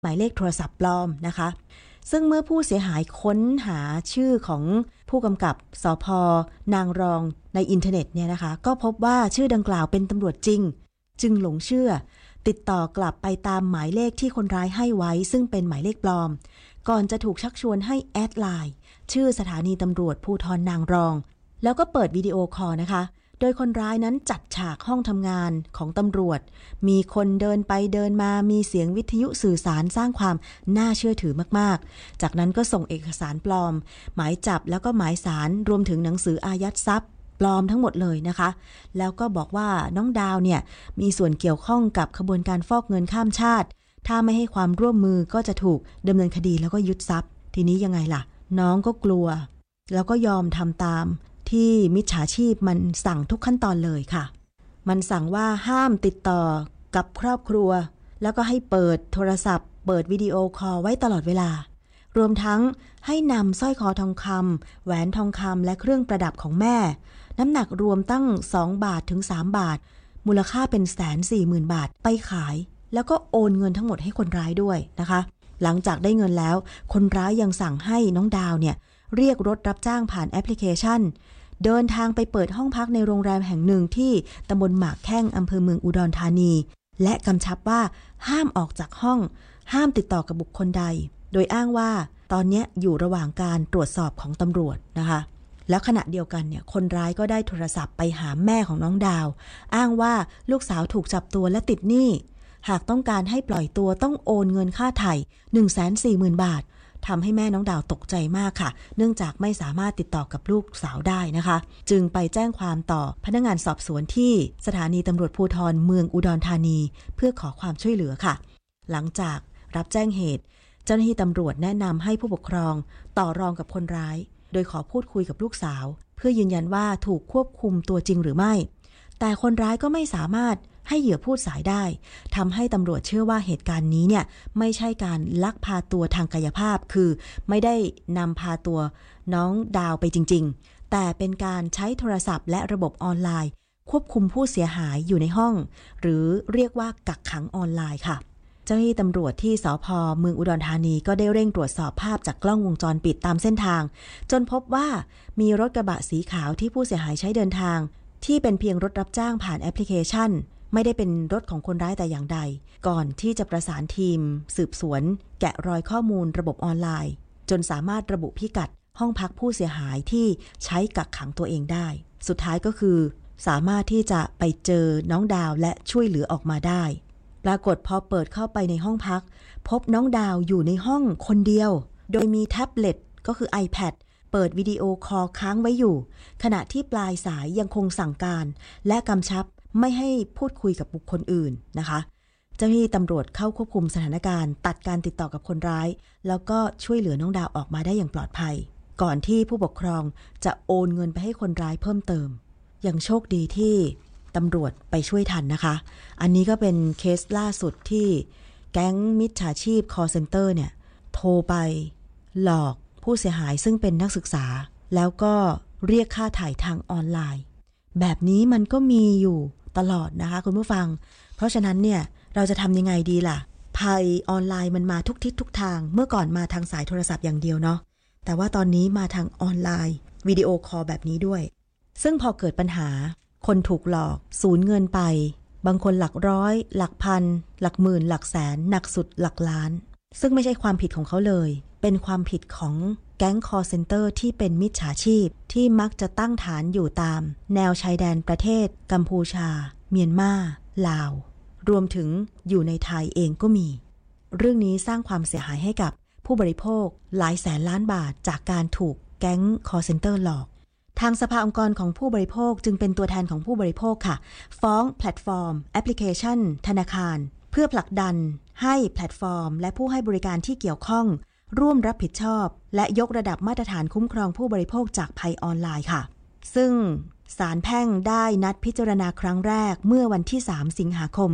หมายเลขโทรศัพท์ปลอมนะคะซึ่งเมื่อผู้เสียหายค้นหาชื่อของผู้กำกับสภ.นางรองในอินเทอร์เน็ตเนี่ยนะคะก็พบว่าชื่อดังกล่าวเป็นตำรวจจริงจึงหลงเชื่อติดต่อกลับไปตามหมายเลขที่คนร้ายให้ไว้ซึ่งเป็นหมายเลขปลอมก่อนจะถูกชักชวนให้แอดไลน์ชื่อสถานีตำรวจภูธรนางรองแล้วก็เปิดวิดีโอคอลนะคะโดยคนร้ายนั้นจัดฉากห้องทำงานของตำรวจมีคนเดินไปเดินมามีเสียงวิทยุสื่อสารสร้างความน่าเชื่อถือมากๆจากนั้นก็ส่งเอกสารปลอมหมายจับแล้วก็หมายสารรวมถึงหนังสืออายัดทรัพย์ปลอมทั้งหมดเลยนะคะแล้วก็บอกว่าน้องดาวเนี่ยมีส่วนเกี่ยวข้องกับขบวนการฟอกเงินข้ามชาติถ้าไม่ให้ความร่วมมือก็จะถูกดำเนินคดีแล้วก็ยึดทรัพย์ทีนี้ยังไงล่ะน้องก็กลัวแล้วก็ยอมทำตามที่มิจฉาชีพมันสั่งทุกขั้นตอนเลยค่ะมันสั่งว่าห้ามติดต่อกับครอบครัวแล้วก็ให้เปิดโทรศัพท์เปิดวิดีโอคอลไว้ตลอดเวลารวมทั้งให้นำสร้อยคอทองคำแหวนทองคำและเครื่องประดับของแม่น้ำหนักรวมตั้ง2 บาทถึง3 บาทมูลค่าเป็น 140,000 บาทไปขายแล้วก็โอนเงินทั้งหมดให้คนร้ายด้วยนะคะหลังจากได้เงินแล้วคนร้ายยังสั่งให้น้องดาวเนี่ยเรียกรถรับจ้างผ่านแอปพลิเคชันเดินทางไปเปิดห้องพักในโรงแรมแห่งหนึ่งที่ตำบลหมากแข้งอำเภอเมืองอุดรธานีและกำชับว่าห้ามออกจากห้องห้ามติดต่อกับบุคคลใดโดยอ้างว่าตอนนี้อยู่ระหว่างการตรวจสอบของตำรวจนะคะแล้วขณะเดียวกันเนี่ยคนร้ายก็ได้โทรศัพท์ไปหาแม่ของน้องดาวอ้างว่าลูกสาวถูกจับตัวและติดหนี้หากต้องการให้ปล่อยตัวต้องโอนเงินค่าไถ่ 140,000 บาททำให้แม่น้องดาวตกใจมากค่ะเนื่องจากไม่สามารถติดต่อกับลูกสาวได้นะคะจึงไปแจ้งความต่อพนักงานสอบสวนที่สถานีตำรวจภูธรเมืองอุดรธานีเพื่อขอความช่วยเหลือค่ะหลังจากรับแจ้งเหตุเจ้าหน้าที่ตำรวจแนะนำให้ผู้ปกครองต่อรองกับคนร้ายโดยขอพูดคุยกับลูกสาวเพื่อยืนยันว่าถูกควบคุมตัวจริงหรือไม่แต่คนร้ายก็ไม่สามารถให้เหยื่อพูดสายได้ทำให้ตำรวจเชื่อว่าเหตุการณ์นี้เนี่ยไม่ใช่การลักพาตัวทางกายภาพคือไม่ได้นำพาตัวน้องดาวไปจริงๆแต่เป็นการใช้โทรศัพท์และระบบออนไลน์ควบคุมผู้เสียหายอยู่ในห้องหรือเรียกว่ากักขังออนไลน์ค่ะเจ้าหน้าที่ตำรวจที่สภ.เมืองอุดรธานีก็ได้เร่งตรวจสอบภาพจากกล้องวงจรปิดตามเส้นทางจนพบว่ามีรถกระบะสีขาวที่ผู้เสียหายใช้เดินทางที่เป็นเพียงรถรับจ้างผ่านแอปพลิเคชันไม่ได้เป็นรถของคนร้ายแต่อย่างใดก่อนที่จะประสานทีมสืบสวนแกะรอยข้อมูลระบบออนไลน์จนสามารถระบุพิกัดห้องพักผู้เสียหายที่ใช้กักขังตัวเองได้สุดท้ายก็คือสามารถที่จะไปเจอน้องดาวและช่วยเหลือออกมาได้ปรากฏพอเปิดเข้าไปในห้องพักพบน้องดาวอยู่ในห้องคนเดียวโดยมีแท็บเล็ตก็คือ iPad เปิดวิดีโอคอลค้างไว้อยู่ขณะที่ปลายสายยังคงสั่งการและกำชับไม่ให้พูดคุยกับบุคคลอื่นนะคะเจ้าหน้าที่ตำรวจเข้าควบคุมสถานการณ์ตัดการติดต่อกับคนร้ายแล้วก็ช่วยเหลือน้องดาวออกมาได้อย่างปลอดภัยก่อนที่ผู้ปกครองจะโอนเงินไปให้คนร้ายเพิ่มเติมยังโชคดีที่ตำรวจไปช่วยทันนะคะอันนี้ก็เป็นเคสล่าสุดที่แก๊งมิจฉาชีพ call center เนี่ยโทรไปหลอกผู้เสียหายซึ่งเป็นนักศึกษาแล้วก็เรียกค่าถ่ายทางออนไลน์แบบนี้มันก็มีอยู่ตลอดนะคะคุณผู้ฟังเพราะฉะนั้นเนี่ยเราจะทำยังไงดีล่ะภัยออนไลน์มันมาทุกทิศทุกทางเมื่อก่อนมาทางสายโทรศัพท์อย่างเดียวเนาะแต่ว่าตอนนี้มาทางออนไลน์วิดีโอคอลแบบนี้ด้วยซึ่งพอเกิดปัญหาคนถูกหลอกสูญเงินไปบางคนหลักร้อยหลักพันหลักหมื่นหลักแสนหนักสุดหลักล้านซึ่งไม่ใช่ความผิดของเขาเลยเป็นความผิดของแก๊ง call center ที่เป็นมิจฉาชีพที่มักจะตั้งฐานอยู่ตามแนวชายแดนประเทศกัมพูชาเมียนมาลาวรวมถึงอยู่ในไทยเองก็มีเรื่องนี้สร้างความเสียหายให้กับผู้บริโภคหลายแสนล้านบาทจากการถูกแก๊ง call center หลอกทางสภาองค์กรของผู้บริโภคจึงเป็นตัวแทนของผู้บริโภคค่ะฟ้องแพลตฟอร์มแอปพลิเคชันธนาคารเพื่อผลักดันให้แพลตฟอร์มและผู้ให้บริการที่เกี่ยวข้องร่วมรับผิดชอบและยกระดับมาตรฐานคุ้มครองผู้บริโภคจากภัยออนไลน์ค่ะซึ่งศาลแพ่งได้นัดพิจารณาครั้งแรกเมื่อวันที่3สิงหาคม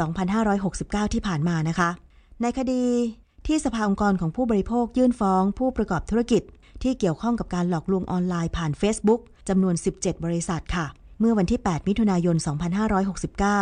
2569ที่ผ่านมานะคะในคดีที่สภาองค์กรของผู้บริโภคยื่นฟ้องผู้ประกอบธุรกิจที่เกี่ยวข้องกับการหลอกลวงออนไลน์ผ่าน Facebook จำนวน17บริษัทค่ะเมื่อวันที่8มิถุนายน2569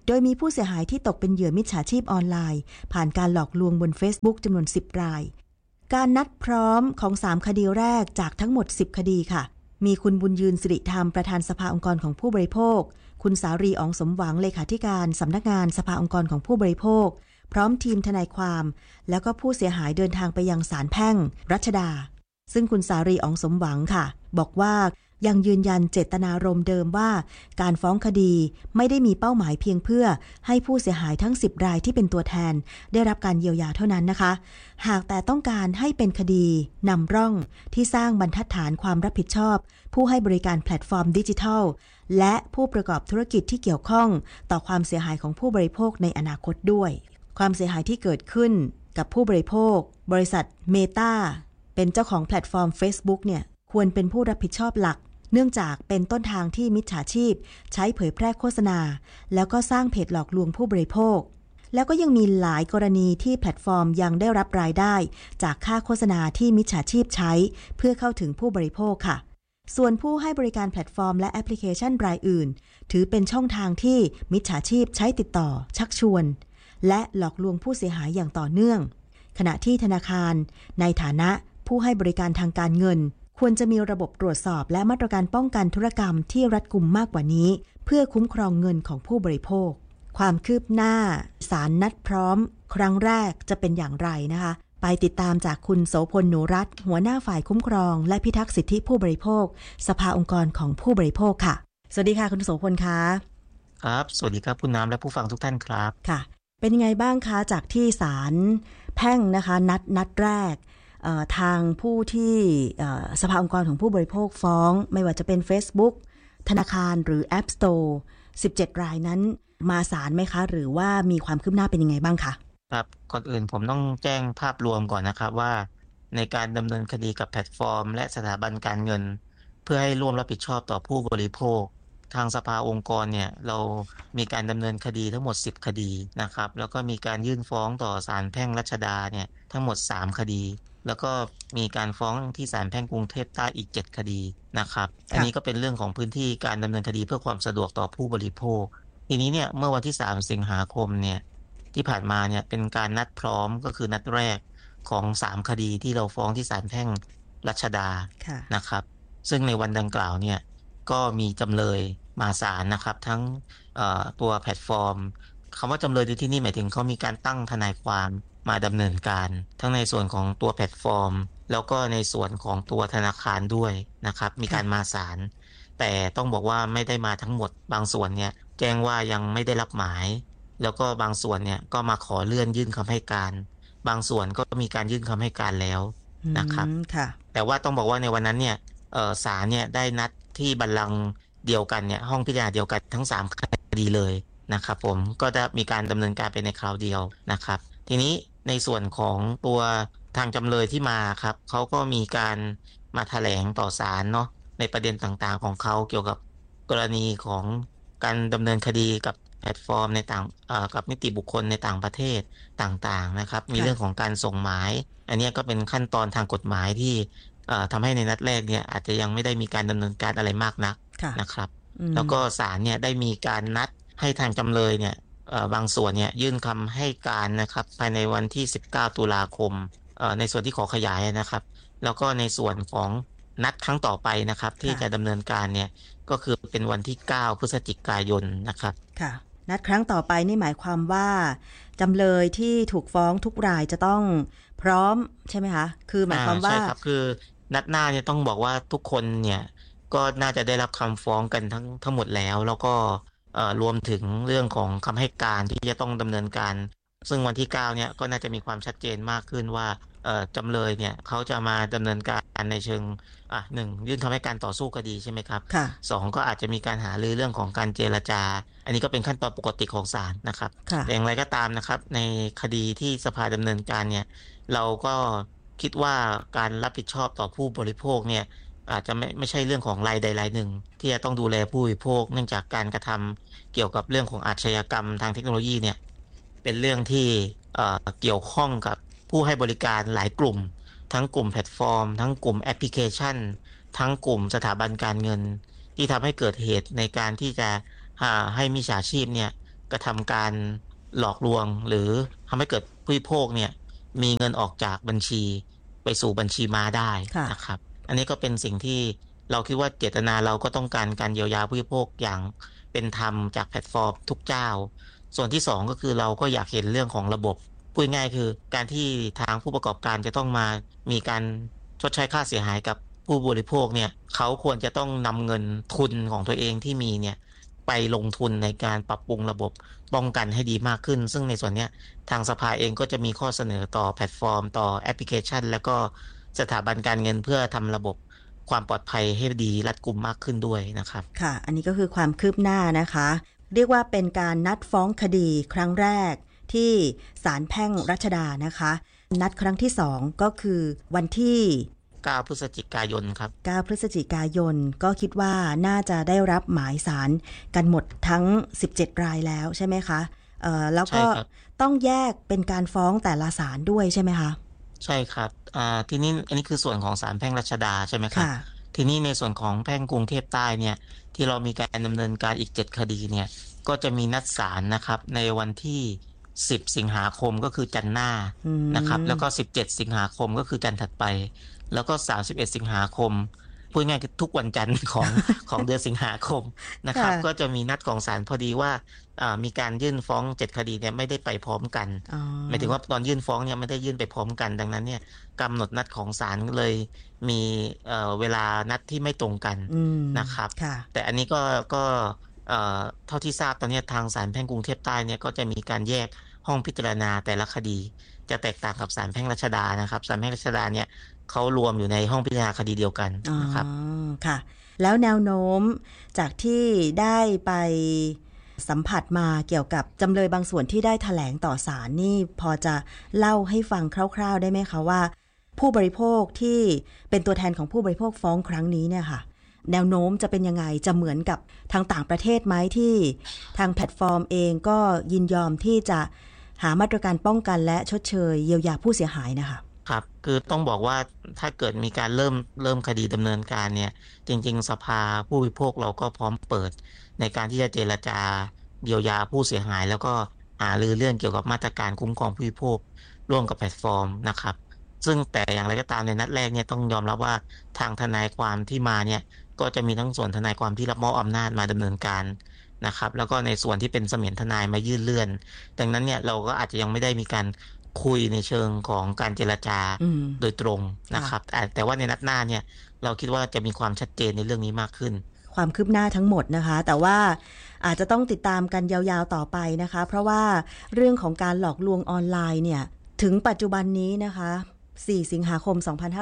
โดยมีผู้เสียหายที่ตกเป็นเหยื่อมิจฉาชีพออนไลน์ผ่านการหลอกลวงบน Facebook จำนวน10 รายการนัดพร้อมของ3คดีแรกจากทั้งหมด10คดีค่ะมีคุณบุญยืนสิริธรรมประธานสภาองค์กรของผู้บริโภคคุณสารีอ๋องสมหวังเลขาธิการสำนักงานสภาองค์กรของผู้บริโภคพร้อมทีมทนายความแล้วก็ผู้เสียหายเดินทางไปยังศาลแพ่งรัชดาซึ่งคุณสารีอ๋องสมหวังค่ะบอกว่ายังยืนยันเจตนารมณ์เดิมว่าการฟ้องคดีไม่ได้มีเป้าหมายเพียงเพื่อให้ผู้เสียหายทั้ง10 รายที่เป็นตัวแทนได้รับการเยียวยาเท่านั้นนะคะหากแต่ต้องการให้เป็นคดีนำร่องที่สร้างบรรทัดฐานความรับผิดชอบผู้ให้บริการแพลตฟอร์มดิจิทัลและผู้ประกอบธุรกิจที่เกี่ยวข้องต่อความเสียหายของผู้บริโภคในอนาคตด้วยความเสียหายที่เกิดขึ้นกับผู้บริโภคบริษัท Meta เป็นเจ้าของแพลตฟอร์ม Facebook เนี่ยควรเป็นผู้รับผิดชอบหลักเนื่องจากเป็นต้นทางที่มิจฉาชีพใช้เผยแพร่โฆษณาแล้วก็สร้างเพจหลอกลวงผู้บริโภคแล้วก็ยังมีหลายกรณีที่แพลตฟอร์มยังได้รับรายได้จากค่าโฆษณาที่มิจฉาชีพใช้เพื่อเข้าถึงผู้บริโภคค่ะส่วนผู้ให้บริการแพลตฟอร์มและแอปพลิเคชันรายอื่นถือเป็นช่องทางที่มิจฉาชีพใช้ติดต่อชักชวนและหลอกลวงผู้เสียหายอย่างต่อเนื่องขณะที่ธนาคารในฐานะผู้ให้บริการทางการเงินควรจะมีระบบตรวจสอบและมาตรการป้องกันธุรกรรมที่รัดกุมมากกว่านี้เพื่อคุ้มครองเงินของผู้บริโภคความคืบหน้าศาลนัดพร้อมครั้งแรกจะเป็นอย่างไรนะคะไปติดตามจากคุณโสพลหนูรัตน์หัวหน้าฝ่ายคุ้มครองและพิทักษ์สิทธิผู้บริโภคสภาองค์กรของผู้บริโภคค่ะสวัสดีค่ะคุณโสพลคะครับสวัสดีครับคุณน้ำและผู้ฟังทุกท่านครับค่ะเป็นยังไงบ้างคะจากที่ศาลแพ่งนะคะนัดแรกทางผู้ที่สภาองค์กรของผู้บริโภคฟ้องไม่ว่าจะเป็น Facebook ธนาคารหรือ App Store 17 รายนั้นมาศาลไหมคะหรือว่ามีความคืบหน้าเป็นยังไงบ้างคะครับก่อนอื่นผมต้องแจ้งภาพรวมก่อนนะครับว่าในการดำเนินคดีกับแพลตฟอร์มและสถาบันการเงินเพื่อให้ร่วมรับผิดชอบต่อผู้บริโภคทางสภาองค์กรเนี่ยเรามีการดำเนินคดีทั้งหมด10คดีนะครับแล้วก็มีการยื่นฟ้องต่อศาลแพ่งรัชดาเนี่ยทั้งหมด3คดีแล้วก็มีการฟ้องที่ศาลแพ่งกรุงเทพใต้อีก7คดีนะครับอันนี้ก็เป็นเรื่องของพื้นที่การดำเนินคดีเพื่อความสะดวกต่อผู้บริโภคทีนี้เนี่ยเมื่อวันที่3สิงหาคมเนี่ยที่ผ่านมาเนี่ยเป็นการนัดพร้อมก็คือนัดแรกของ3คดีที่เราฟ้องที่ศาลแพ่งรัชดานะครับซึ่งในวันดังกล่าวเนี่ยก็มีจำเลยมาศาลนะครับทั้งตัวแพลตฟอร์มคำว่าจำเลยในที่นี้หมายถึงเขามีการตั้งทนายความมาดำเนินการทั้งในส่วนของตัวแพลตฟอร์มแล้วก็ในส่วนของตัวธนาคารด้วยนะครับมีการมาศาลแต่ต้องบอกว่าไม่ได้มาทั้งหมดบางส่วนเนี่ยแจ้งว่ายังไม่ได้รับหมายแล้วก็บางส่วนเนี่ยก็มาขอเลื่อนยื่นคำให้การบางส่วนก็มีการยื่นคำให้การแล้วนะครับแต่ว่าต้องบอกว่าในวันนั้นเนี่ยศาลเนี่ยได้นัดที่บัลลังก์เดียวกันเนี่ยห้องพิจารณาเดียวกันทั้ง3คดีเลยนะครับผมก็จะมีการดำเนินการไปในคราวเดียวนะครับทีนี้ในส่วนของตัวทางจำเลยที่มาครับเขาก็มีการมาแถลงต่อศาลเนาะในประเด็นต่างๆของเขาเกี่ยวกับกรณีของการดำเนินคดีกับแพลตฟอร์มในต่างกับนิติบุคคลในต่างประเทศต่างๆนะครับมีเรื่องของการส่งหมายอันนี้ก็เป็นขั้นตอนทางกฎหมายที่ทำให้ในนัดแรกเนี่ยอาจจะยังไม่ได้มีการดำเนินการอะไรมากนักนะครับแล้วก็ศาลเนี่ยได้มีการนัดให้ทางจำเลยเนี่ยบางส่วนเนี่ยยื่นคำให้การนะครับภายในวันที่19ตุลาคมในส่วนที่ขอขยายนะครับแล้วก็ในส่วนของนัดครั้งต่อไปนะครับที่จะดำเนินการเนี่ยก็คือเป็นวันที่9พฤศจิกายนนะครับค่ะนัดครั้งต่อไปนี่หมายความว่าจำเลยที่ถูกฟ้องทุกรายจะต้องพร้อมใช่ไหมคะคือหมายความว่าใช่ครับคือนัดหน้าเนี่ยต้องบอกว่าทุกคนเนี่ยก็น่าจะได้รับคำฟ้องกันทั้งหมดแล้วก็รวมถึงเรื่องของคำให้การที่จะต้องดำเนินการซึ่งวันที่9เนี่ยก็น่าจะมีความชัดเจนมากขึ้นว่าจำเลยเนี่ยเขาจะมาดำเนินการในเชิง1ยื่นคำให้การต่อสู้คดีใช่ไหมครับ2ก็อาจจะมีการหารือเรื่องของการเจรจาอันนี้ก็เป็นขั้นตอนปกติของศาลนะครับแต่อย่างไรก็ตามนะครับในคดีที่สภาดำเนินการเนี่ยเราก็คิดว่าการรับผิดชอบต่อผู้บริโภคเนี่ยอาจจะไม่ใช่เรื่องของรายใดรายหนึ่งที่จะต้องดูแลผู้บริโภคเนื่องจากการกระทำเกี่ยวกับเรื่องของอาชญากรรมทางเทคโนโลยีเนี่ยเป็นเรื่องที่เกี่ยวข้องกับผู้ให้บริการหลายกลุ่มทั้งกลุ่มแพลตฟอร์มทั้งกลุ่มแอปพลิเคชันทั้งกลุ่มสถาบันการเงินที่ทำให้เกิดเหตุในการที่จะให้มิจฉาชีพเนี่ยกระทำการหลอกลวงหรือทำให้เกิดผู้บริโภคเนี่ยมีเงินออกจากบัญชีไปสู่บัญชีม้าได้ค่ะนะครับอันนี้ก็เป็นสิ่งที่เราคิดว่าเจตนาเราก็ต้องการการเยียวยาผู้บริโภคอย่างเป็นธรรมจากแพลตฟอร์มทุกเจ้าส่วนที่สองก็คือเราก็อยากเห็นเรื่องของระบบพูดง่ายๆคือการที่ทางผู้ประกอบการจะต้องมามีการชดใช้ค่าเสียหายกับผู้บริโภคเนี่ยเขาควรจะต้องนำเงินทุนของตัวเองที่มีเนี่ยไปลงทุนในการปรับปรุงระบบป้องกันให้ดีมากขึ้นซึ่งในส่วนเนี้ยทางสภาเองก็จะมีข้อเสนอต่อแพลตฟอร์มต่อแอปพลิเคชันแล้วก็สถาบันการเงินเพื่อทำระบบความปลอดภัยให้ดีรัดกุมมากขึ้นด้วยนะครับค่ะอันนี้ก็คือความคืบหน้านะคะเรียกว่าเป็นการนัดฟ้องคดีครั้งแรกที่ศาลแพ่งรัชดานะคะนัดครั้งที่2ก็คือวันที่ 9 พฤศจิกายนครับ 9 พฤศจิกายนก็คิดว่าน่าจะได้รับหมายศาลกันหมดทั้ง17รายแล้วใช่ไหมคะแล้วก็ต้องแยกเป็นการฟ้องแต่ละศาลด้วยใช่ไหมคะใช่ครับทีนี้อันนี้คือส่วนของศาลแพ่งรัชดาใช่ไหมครับทีนี้ในส่วนของแพ่งกรุงเทพใต้เนี่ยที่เรามีการดำเนินการอีก7คดีเนี่ยก็จะมีนัดศาลนะครับในวันที่10สิงหาคมก็คือจันทร์หน้านะครับแล้วก็17สิงหาคมก็คือจันทร์ถัดไปแล้วก็31สิงหาคมพูดง่ายคือทุกวันจันทร์ของเดือนสิงหาคมนะครับก็จะมีนัดของศาลพอดีว่ามีการยื่นฟ้อง7คดีเนี่ยไม่ได้ไปพร้อมกันหมายถึงว่าตอนยื่นฟ้องเนี่ยไม่ได้ยื่นไปพร้อมกันดังนั้นเนี่ยกำหนดนัดของศาลเลยมีเวลานัดที่ไม่ตรงกันนะครับแต่อันนี้ก็เท่าที่ทราบตอนนี้ทางศาลแพ่งกรุงเทพใต้เนี่ยก็จะมีการแยกห้องพิจารณาแต่ละคดีจะแตกต่างกับศาลแพ่งรัชดานะครับศาลแพ่งรัชดาเนี่ยเขารวมอยู่ในห้องพิจารณาคดีเดียวกันนะครับค่ะแล้วแนวโน้มจากที่ได้ไปสัมผัสมาเกี่ยวกับจำเลยบางส่วนที่ได้แถลงต่อศาลนี่พอจะเล่าให้ฟังคร่าวๆได้ไหมคะว่าผู้บริโภคที่เป็นตัวแทนของผู้บริโภคฟ้องครั้งนี้เนี่ยค่ะแนวโน้มจะเป็นยังไงจะเหมือนกับทางต่างประเทศไหมที่ทางแพลตฟอร์มเองก็ยินยอมที่จะหามาตรการป้องกันและชดเชยเยียวยาผู้เสียหายนะคะครับคือต้องบอกว่าถ้าเกิดมีการเริ่มคดีดำเนินการเนี่ยจริงๆสภาผู้บริโภคเราก็พร้อมเปิดในการที่จะเจรจาเยียวยาผู้เสียหายแล้วก็หารือเรื่องเกี่ยวกับมาตรการคุ้มครองผู้บริโภคร่วมกับแพลตฟอร์มนะครับซึ่งแต่อย่างไรก็ตามในนัดแรกเนี่ยต้องยอมรับว่าทางทนายความที่มาเนี่ยก็จะมีทั้งส่วนทนายความที่รับมอบอำนาจมาดำเนินการนะครับแล้วก็ในส่วนที่เป็นเสมียนทนายมายื่นเลื่อนดังนั้นเนี่ยเราก็อาจจะยังไม่ได้มีการคุยในเชิงของการเจรจาโดยตรงนะครับแต่ว่าในนัดหน้าเนี่ยเราคิดว่าจะมีความชัดเจนในเรื่องนี้มากขึ้นความคืบหน้าทั้งหมดนะคะแต่ว่าอาจจะต้องติดตามกันยาวๆต่อไปนะคะเพราะว่าเรื่องของการหลอกลวงออนไลน์เนี่ยถึงปัจจุบันนี้นะคะ4สิงหาคม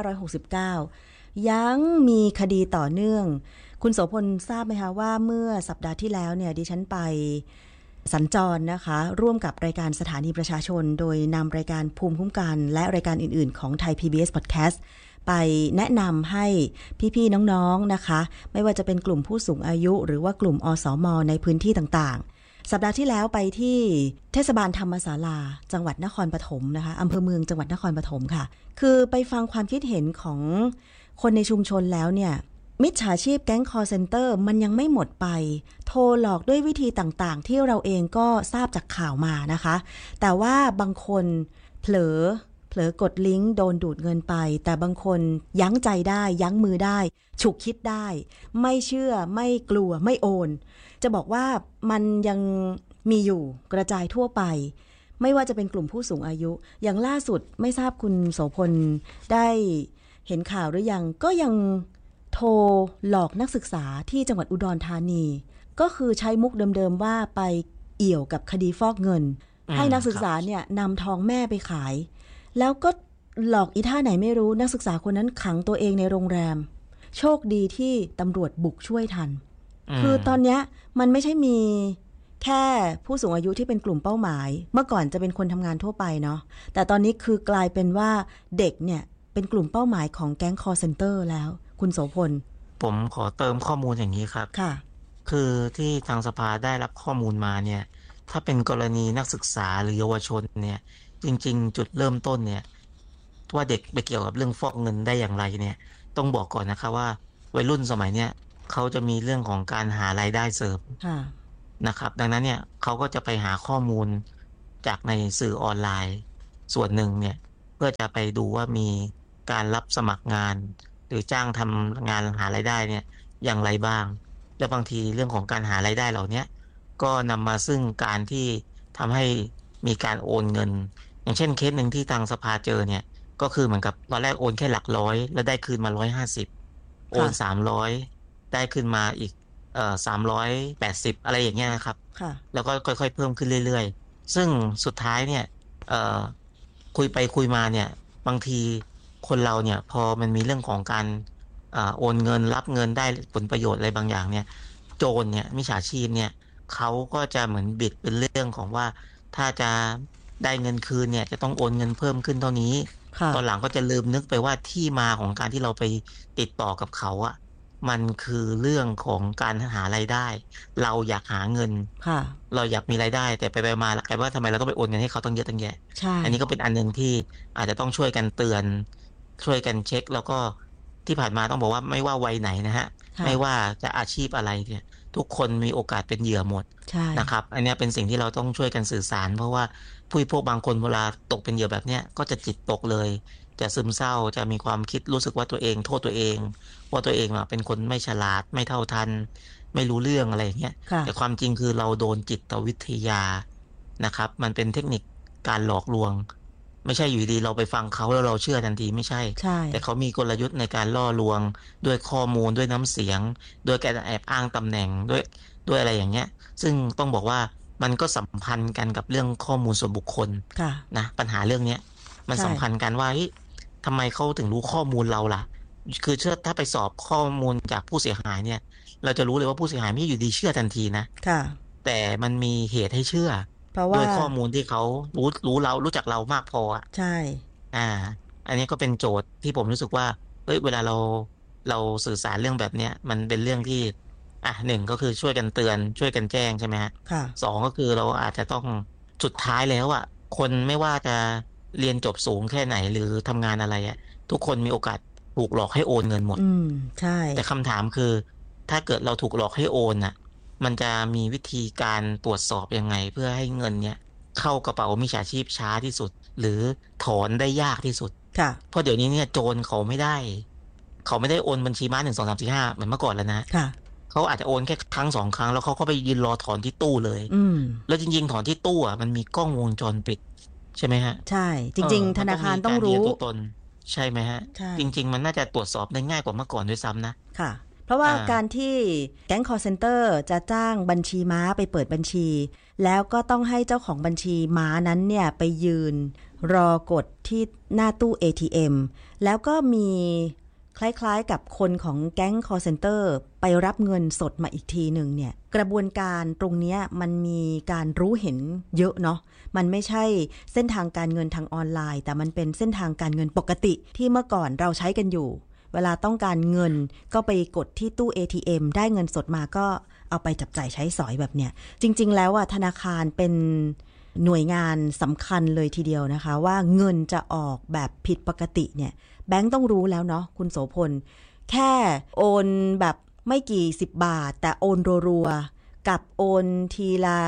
2569ยังมีคดีต่อเนื่องคุณโสพลทราบไหมคะว่าเมื่อสัปดาห์ที่แล้วเนี่ยดิฉันไปสัญจรนะคะร่วมกับรายการสถานีประชาชนโดยนำรายการภูมิคุ้มกันและรายการอื่นๆของไทย PBS Podcast ไปแนะนำให้พี่ๆน้องๆนะคะไม่ว่าจะเป็นกลุ่มผู้สูงอายุหรือว่ากลุ่มอสม.ในพื้นที่ต่างๆสัปดาห์ที่แล้วไปที่เทศบาลธรรมศาลาจังหวัดนครปฐมนะคะอำเภอเมืองจังหวัดนครปฐมค่ะคือไปฟังความคิดเห็นของคนในชุมชนแล้วเนี่ยมิจฉาชีพแก๊งคอลเซ็นเตอร์มันยังไม่หมดไปโทรหลอกด้วยวิธีต่างๆที่เราเองก็ทราบจากข่าวมานะคะแต่ว่าบางคนเผลอกดลิงก์โดนดูดเงินไปแต่บางคนยั้งใจได้ยั้งมือได้ฉุกคิดได้ไม่เชื่อไม่กลัวไม่โอนจะบอกว่ามันยังมีอยู่กระจายทั่วไปไม่ว่าจะเป็นกลุ่มผู้สูงอายุอย่างล่าสุดไม่ทราบคุณโสพลได้เห็นข่าวหรือยังก็ยังโทรหลอกนักศึกษาที่จังหวัดอุดรธานีก็คือใช้มุกเดิมๆว่าไปเอี่ยวกับคดีฟอกเงินให้นักศึกษาเนี่ยนำทองแม่ไปขายแล้วก็หลอกอีท่าไหนไม่รู้นักศึกษาคนนั้นขังตัวเองในโรงแรมโชคดีที่ตำรวจบุกช่วยทันคือตอนนี้มันไม่ใช่มีแค่ผู้สูงอายุที่เป็นกลุ่มเป้าหมายเมื่อก่อนจะเป็นคนทำงานทั่วไปเนาะแต่ตอนนี้คือกลายเป็นว่าเด็กเนี่ยเป็นกลุ่มเป้าหมายของแก๊งคอลเซ็นเตอร์แล้วคุณโสพลผมขอเติมข้อมูลอย่างนี้ครับค่ะคือที่ทางสภาได้รับข้อมูลมาเนี่ยถ้าเป็นกรณีนักศึกษาหรือเยาวชนเนี่ยจริงๆจุดเริ่มต้นเนี่ยว่าเด็กไปเกี่ยวกับเรื่องฟอกเงินได้อย่างไรเนี่ยต้องบอกก่อนนะคะว่าวัยรุ่นสมัยเนี้ยเขาจะมีเรื่องของการหารายได้เสริมนะครับดังนั้นเนี่ยเขาก็จะไปหาข้อมูลจากในสื่อออนไลน์ส่วนหนึ่งเนี่ยเพื่อจะไปดูว่ามีการรับสมัครงานหรือจ้างทำงานหารายได้เนี่ยอย่างไรบ้างและบางทีเรื่องของการหารายได้เหล่าเนี้ยก็นำมาซึ่งการที่ทำให้มีการโอนเงินอย่างเช่นเคสหนึ่งที่ทางสภาเจอเนี่ยก็คือเหมือนกับตอนแรกโอนแค่หลักร้อยแล้วได้คืนมา150โอนค่ะ 300ได้คืนมาอีก380อะไรอย่างเงี้ยนะครับค่ะแล้วก็ค่อยๆเพิ่มขึ้นเรื่อยๆซึ่งสุดท้ายเนี่ยเอ่อคุยไปคุยมาเนี่ยบางทีคนเราเนี่ยพอมันมีเรื่องของการโอนเงินรับเงินได้ผลประโยชน์อะไรบางอย่างเนี่ยโจรเนี่ยมิจฉาชีพเนี่ยเขาก็จะเหมือนบิดเป็นเรื่องของว่าถ้าจะได้เงินคืนเนี่ยจะต้องโอนเงินเพิ่มขึ้นเท่านี้ค่ะตอนหลังก็จะลืมนึกไปว่าที่มาของการที่เราไปติดต่อกับเขาอะมันคือเรื่องของการหารายได้เราอยากหาเงินค่ะเราอยากมีรายได้แต่ไปๆมาๆกลายเป็นว่าทำไมเราต้องไปโอนเงินให้เขาตั้งเยอะตั้งแยะใช่อันนี้ก็เป็นอันหนึ่งที่อาจจะต้องช่วยกันเตือนช่วยกันเช็กแล้วก็ที่ผ่านมาต้องบอกว่าไม่ว่าวัยไหนนะครับค่ะไม่ว่าจะอาชีพอะไรเนี่ยทุกคนมีโอกาสเป็นเหยื่อหมดใช่นะครับอันเนี้ยเป็นสิ่งที่เราต้องช่วยกันสื่อสารเพราะว่าผู้บริโภคบางคนเวลาตกเป็นเหยื่อแบบเนี้ยก็จะจิตตกเลยจะซึมเศร้าจะมีความคิดรู้สึกว่าตัวเองโทษตัวเองว่าตัวเองอะเป็นคนไม่ฉลาดไม่เท่าทันไม่รู้เรื่องอะไรอย่างเงี้ยค่ะแต่ความจริงคือเราโดนจิตวิทยานะครับมันเป็นเทคนิคการหลอกลวงไม่ใช่อยู่ดีๆเราไปฟังเขาแล้วเราเชื่อทันทีไม่ใช่ใช่แต่เขามีกลยุทธ์ในการล่อลวงด้วยข้อมูลด้วยน้ำเสียงด้วยการแอบอ้างตำแหน่งด้วยอะไรอย่างเงี้ยซึ่งต้องบอกว่ามันก็สัมพันธ์กันกับเรื่องข้อมูลส่วนบุคคลค่ะนะปัญหาเรื่องเนี้ยมันใช่สัมพันธ์กันว่าเฮ้ยทำไมเขาถึงรู้ข้อมูลเราล่ะคือเชื่อถ้าไปสอบข้อมูลจากผู้เสียหายเนี่ย เราจะรู้เลยว่าผู้เสียหายไม่ได้อยู่ดีเชื่อทันทีนะค่ะแต่มันมีเหตุให้เชื่อเพราะว่าด้วยข้อมูลที่เขารู้จักเรามากพออะใช่อาอันนี้ก็เป็นโจทย์ที่ผมรู้สึกว่าเฮ้ยเวลาเราสื่อสารเรื่องแบบเนี้ยมันเป็นเรื่องที่1ก็คือช่วยกันเตือนช่วยกันแจ้งใช่ไหมครับค่ะ 2ก็คือเราอาจจะต้องสุดท้ายแล้วอะคนไม่ว่าจะเรียนจบสูงแค่ไหนหรือทำงานอะไรอะทุกคนมีโอกาสถูกหลอกให้โอนเงินหมดอืมใช่แต่คำถามคือถ้าเกิดเราถูกหลอกให้โอนน่ะมันจะมีวิธีการตรวจสอบยังไงเพื่อให้เงินเนี่ยเข้ากระเป๋ามิจฉาชีพช้าที่สุดหรือถอนได้ยากที่สุดค่ะเพราะเดี๋ยวนี้เนี่ยโจรเขาไม่ได้โอนบัญชีม้า1 2 3 4 5เหมือนเมื่อก่อนแล้วนะค่ะเขาอาจจะโอนแค่ครั้ง2ครั้งแล้วเขาก็ไปยืนรอถอนที่ตู้เลยอืมแล้วจริงๆถอนที่ตู้อะมันมีกล้องวงจรปิดใช่ไหมครับใช่จริงๆธนาคารมันต้องมีต้องรู้การยืนยันตัวตนใช่ไหมครับใช่จริงๆมันน่าจะตรวจสอบได้ง่ายกว่าเมื่อก่อนด้วยซ้ำนะค่ะเพราะว่าอาการที่แก๊งคอร์เซนเตอร์จะจ้างบัญชีม้าไปเปิดบัญชี แล้วก็ต้องให้เจ้าของบัญชีม้านั้นเนี่ยไปยืนรอกดที่หน้าตู้ ATM แล้วก็มีคล้ายๆกับคนของแก๊งคอร์เซนเตอร์ไปรับเงินสดมาอีกทีหนึ่งเนี่ยกระบวนการตรงเนี้ยมันมีการรู้เห็นเยอะเนาะมันไม่ใช่เส้นทางการเงินทางออนไลน์แต่มันเป็นเส้นทางการเงินปกติที่เมื่อก่อนเราใช้กันอยู่ เวลาต้องการเงินก็ไปกดที่ตู้ ATM ได้เงินสดมาก็เอาไปจับจ่ายใช้สอยแบบเนี้ยจริงๆแล้วธนาคารเป็นหน่วยงานสำคัญเลยทีเดียวนะคะว่าเงินจะออกแบบผิดปกติเนี่ยแบงก์ต้องรู้แล้วเนาะคุณโสพลแค่โอนแบบไม่กี่10 บาทแต่โอนรัวๆกับโอนทีละ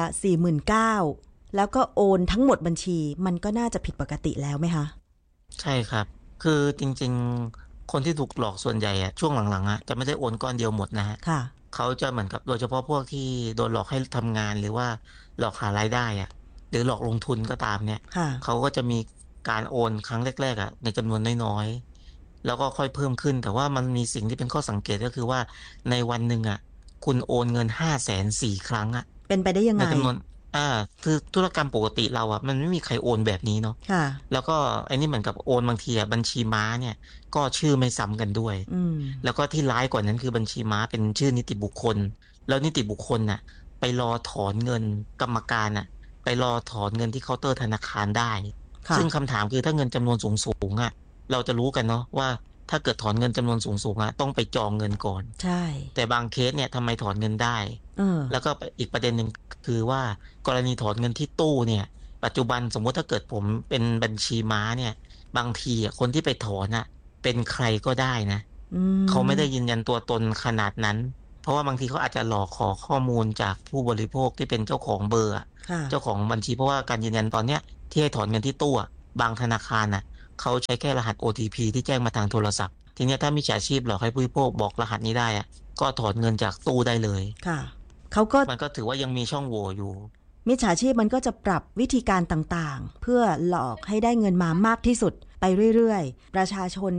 49,000แล้วก็โอนทั้งหมดบัญชีมันก็น่าจะผิดปกติแล้วไหมคะใช่ครับคือจริงๆคนที่ถูกหลอกส่วนใหญ่อะช่วงหลังๆอะจะไม่ได้โอนก้อนเดียวหมดนะครับค่ะเขาจะเหมือนกับโดยเฉพาะพวกที่โดนหลอกให้ทำงานหรือว่าหลอกหารายได้อะหรือหลอกลงทุนก็ตามเนี่ยค่ะเขาก็จะมีการโอนครั้งแรกๆอะในจำนวนน้อยๆแล้วก็ค่อยเพิ่มขึ้นแต่ว่ามันมีสิ่งที่เป็นข้อสังเกตก็คือว่าในวันหนึ่งอะคุณโอนเงิน500,000 4ครั้งอะเป็นไปได้ยังไงในจำนวนอาคือธุรกรรมปกติเราอะมันไม่มีใครโอนแบบนี้เนาะค่ะแล้วก็ไอ้นี่เหมือนกับโอนบางทีอะบัญชีม้าเนี่ยก็ชื่อไม่ซ้ำกันด้วยอืมแล้วก็ที่ร้ายกว่านั้นคือบัญชีม้าเป็นชื่อนิติบุคคลแล้วนิติบุคคลน่ะไปรอถอนเงินกรรมการน่ะไปรอถอนเงินที่เคาน์เตอร์ธนาคารได้ค่ะซึ่งคำถามคือถ้าเงินจำนวนสูงๆอะเราจะรู้กันเนาะว่าถ้าเกิดถอนเงินจำนวนสูงๆอะต้องไปจองเงินก่อนใช่แต่บางเคสเนี่ยทำไมถอนเงินได้เออแล้วก็อีกประเด็นหนึ่งคือว่ากรณีถอนเงินที่ตู้เนี่ยปัจจุบันสมมุติถ้าเกิดผมเป็นบัญชีม้าเนี่ยบางทีอะคนที่ไปถอนน่ะเป็นใครก็ได้นะอืเขาไม่ได้ยืมนยันตัวตนขนาดนั้นเพราะว่าบางทีเขาอาจจะหลอกขอข้อมูลจากผู้บริโภคที่เป็นเจ้าของเบอร์เจ้าของบัญชีเพราะว่าการยืนยันตอนเนี้ยที่ให้ถอนเงินที่ตู้บางธนาคารเขาใช้แค่รหัส OTP ที่แจ้งมาทางโทรศัพท์ทีนี้ถ้ามิจฉาชีพหลอกให้ผู้บริโภคบอกรหัสนี้ได้ก็ถอนเงินจากตู้ได้เลยค่ะเขาก็มันก็ถือว่ายังมีช่องโหว่อยู่มิจฉาชีพมันก็จะปรับวิธีการต่างๆเพื่อหลอกให้ได้เงินมามากที่สุดไปเรื่อยๆประชาชน